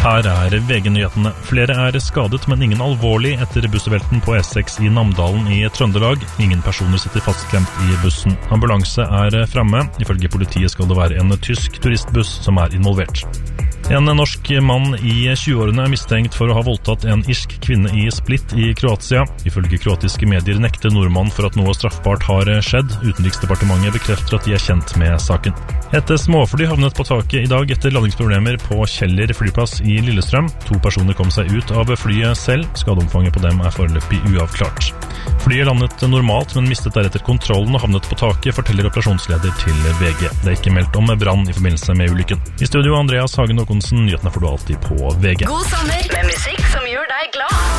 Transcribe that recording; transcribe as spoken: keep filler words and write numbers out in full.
Her er V G-nyhetene. Flere er skadet, men ingen alvorlig etter bussvelten på E seks i Namdalen i Trøndelag. Ingen personer sitter fastklemt i bussen. Ambulanse er fremme. Ifølge politiet skal det være en tysk turistbuss som er involvert. En norsk mann i tjueårene er mistenkt for å ha voldtatt en irsk kvinne i Split i Kroatia. Ifølge kroatiske medier nekter nordmann for at noe straffbart har skjedd. Utenriksdepartementet bekrefter at de er kjent med saken. Et småfly havnet på taket i dag etter landingsproblemer på Kjeller flyplass i Lillestrøm. To personer kom seg ut av flyet selv. Skadeomfanget på dem er foreløpig uavklart. Flyet landet normalt, men mistet deretter kontrollen og havnet på taket, forteller operasjonsleder til V G. Det er ikke meldt om brann i forbindelse med ulykken. I studio Andreas Hagen Håkonsen, nyhetene får du alltid på V G. God sommer med musikk som gjør deg glad.